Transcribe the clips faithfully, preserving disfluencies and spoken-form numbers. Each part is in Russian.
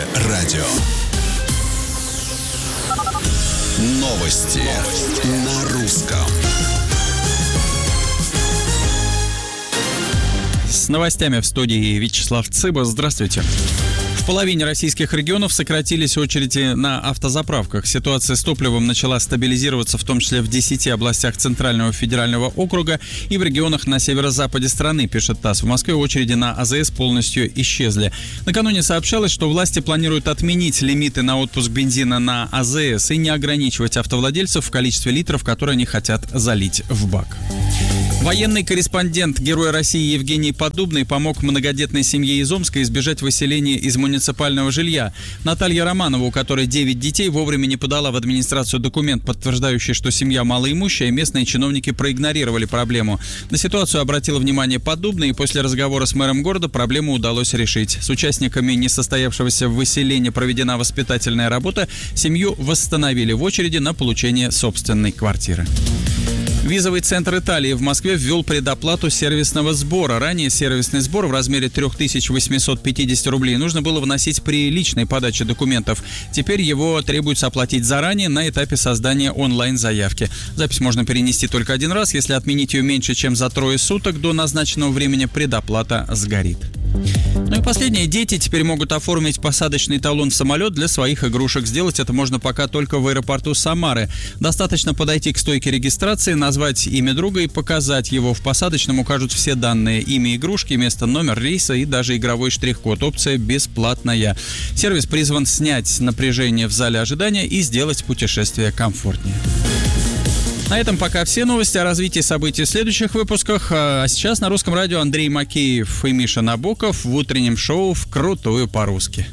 Русское радио. Новости, Новости. На русском. С новостями в студии Вячеслав Цыба. Здравствуйте. В половине российских регионов сократились очереди на автозаправках. Ситуация с топливом начала стабилизироваться, в том числе в десяти областях Центрального федерального округа и в регионах на северо-западе страны, пишет ТАСС. В Москве очереди на АЗС полностью исчезли. Накануне сообщалось, что власти планируют отменить лимиты на отпуск бензина на АЗС и не ограничивать автовладельцев в количестве литров, которые они хотят залить в бак. Военный корреспондент Героя России Евгений Поддубный помог многодетной семье из Омска избежать выселения из муниципального жилья. Наталья Романова, у которой девять детей, вовремя не подала в администрацию документ, подтверждающий, что семья малоимущая, и местные чиновники проигнорировали проблему. На ситуацию обратила внимание Поддубный, и после разговора с мэром города проблему удалось решить. С участниками несостоявшегося выселения проведена воспитательная работа, семью восстановили в очереди на получение собственной квартиры. Визовый центр Италии в Москве ввел предоплату сервисного сбора. Ранее сервисный сбор в размере три тысячи восемьсот пятьдесят рублей нужно было вносить при личной подаче документов. Теперь его требуется оплатить заранее на этапе создания онлайн-заявки. Запись можно перенести только один раз. Если отменить ее меньше, чем за трое суток до назначенного времени, предоплата сгорит. Ну и последнее. Дети теперь могут оформить посадочный талон в самолет для своих игрушек. Сделать это можно пока только в аэропорту Самары. Достаточно подойти к стойке регистрации, назвать имя друга и показать его. В посадочном укажут все данные: имя игрушки, место, номер рейса и даже игровой штрих-код. Опция бесплатная. Сервис призван снять напряжение в зале ожидания и сделать путешествие комфортнее. На этом пока все новости. О развитии событий в следующих выпусках. А сейчас на Русском радио Андрей Макеев и Миша Набоков в утреннем шоу «Вкрутую по-русски».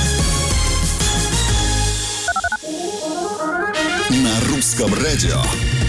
На Русском радио